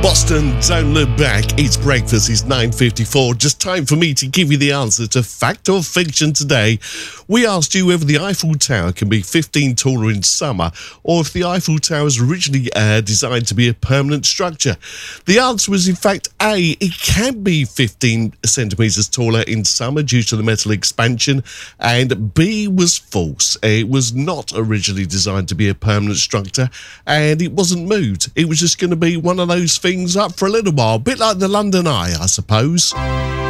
Boston, don't look back. It's breakfast. It's 9:54. Just time for me to give you the answer to fact or fiction today. We asked you whether the Eiffel Tower can be 15 taller in summer or if the Eiffel Tower was originally designed to be a permanent structure. The answer was, in fact, A, it can be 15 centimetres taller in summer due to the metal expansion, and B was false. It was not originally designed to be a permanent structure, and it wasn't moved. It was just going to be one of those things up for a little while, a bit like the London Eye, I suppose.